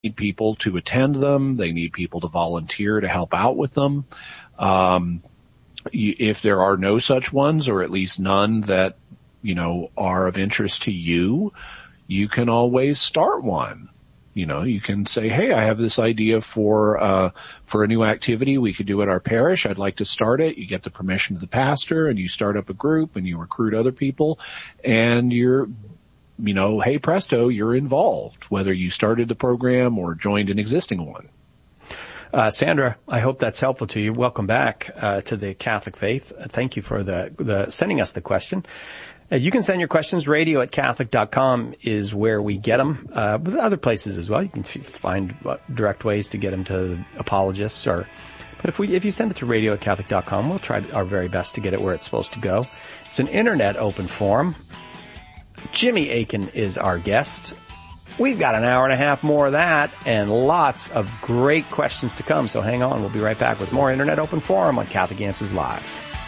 need people to attend them. They need people to volunteer to help out with them. If there are no such ones, or at least none that, are of interest to you, you can always start one. You can say, hey, I have this idea for a new activity we could do at our parish. I'd like to start it. You get the permission of the pastor, and you start up a group, and you recruit other people, and hey, presto, you're involved, whether you started the program or joined an existing one. Sandra, I hope that's helpful to you. Welcome back to the Catholic Faith. Thank you for the sending us the question. You can send your questions. radio@catholic.com is where we get them, with other places as well. You can find direct ways to get them to apologists. But if you send it to radio@catholic.com, we'll try our very best to get it where it's supposed to go. It's an internet open forum. Jimmy Akin is our guest. We've got an hour and a half more of that and lots of great questions to come. So hang on. We'll be right back with more Internet Open Forum on Catholic Answers Live.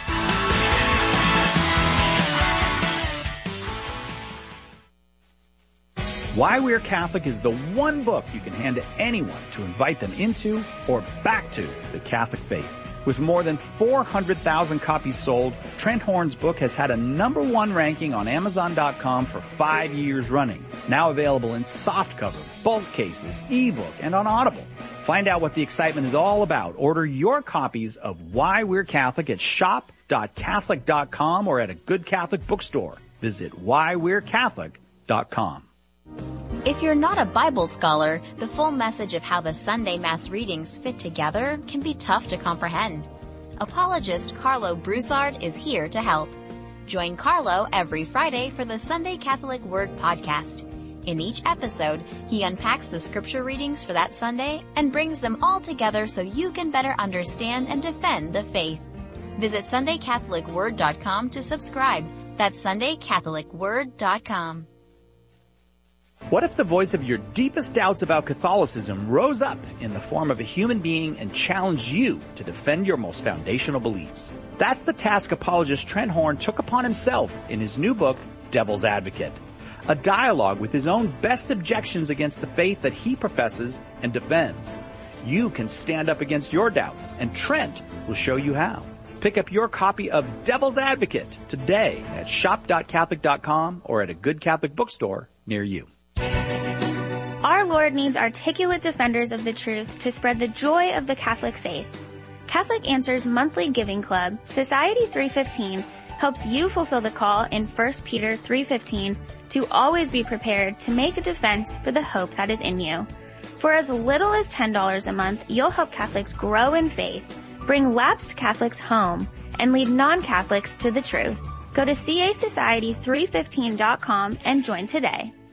Why We're Catholic is the one book you can hand to anyone to invite them into or back to the Catholic faith. With more than 400,000 copies sold, Trent Horn's book has had a #1 ranking on Amazon.com for 5 years running. Now available in softcover, bulk cases, ebook, and on Audible. Find out what the excitement is all about. Order your copies of Why We're Catholic at shop.catholic.com or at a good Catholic bookstore. Visit whywe'recatholic.com. If you're not a Bible scholar, the full message of how the Sunday Mass readings fit together can be tough to comprehend. Apologist Carlo Broussard is here to help. Join Carlo every Friday for the Sunday Catholic Word podcast. In each episode, he unpacks the scripture readings for that Sunday and brings them all together so you can better understand and defend the faith. Visit SundayCatholicWord.com to subscribe. That's SundayCatholicWord.com. What if the voice of your deepest doubts about Catholicism rose up in the form of a human being and challenged you to defend your most foundational beliefs? That's the task apologist Trent Horn took upon himself in his new book, Devil's Advocate. A dialogue with his own best objections against the faith that he professes and defends. You can stand up against your doubts, and Trent will show you how. Pick up your copy of Devil's Advocate today at shop.catholic.com or at a good Catholic bookstore near you. Our Lord needs articulate defenders of the truth to spread the joy of the Catholic faith. Catholic Answers monthly giving club, Society 315, helps you fulfill the call in 1 Peter 3:15 to always be prepared to make a defense for the hope that is in you. For as little as $10 a month, you'll help Catholics grow in faith, bring lapsed Catholics home, and lead non-Catholics to the truth. Go to casociety315.com and join today.